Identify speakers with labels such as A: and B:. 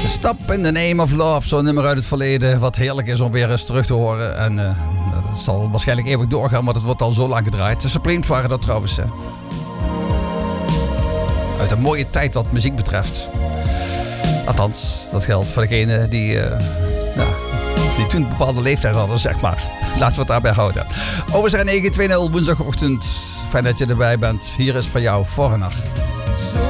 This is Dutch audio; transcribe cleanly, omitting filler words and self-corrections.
A: Stop in the Name of Love, zo'n nummer uit het verleden. Wat heerlijk is om weer eens terug te horen. En dat zal waarschijnlijk eeuwig doorgaan, maar dat wordt al zo lang gedraaid. De Supremes waren dat trouwens. Uit een mooie tijd wat muziek betreft. Althans, dat geldt voor degenen die toen een bepaalde leeftijd hadden, zeg maar. Laten we het daarbij houden. Over zijn 920 woensdagochtend. Fijn dat je erbij bent. Hier is voor jou Foreigner.